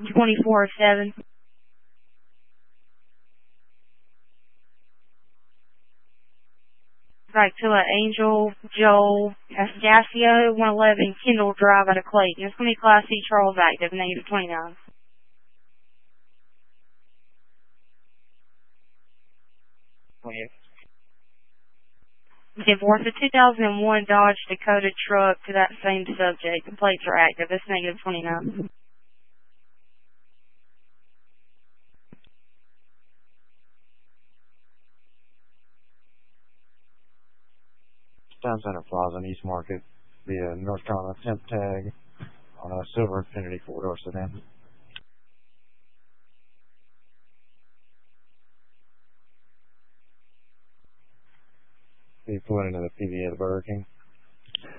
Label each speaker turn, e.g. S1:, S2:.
S1: 2407. Back to Angel Joel Astasio, 111 Kendall Drive out of Clayton. It's going to be Class C Charles active, negative 29. Give worth a 2001 Dodge Dakota truck to that same subject. The plates are active. It's negative 29.
S2: Town Center Plaza in East Market via North Carolina temp tag on a silver Infiniti 4-door sedan. Be pulling into the PVA of the Burger King.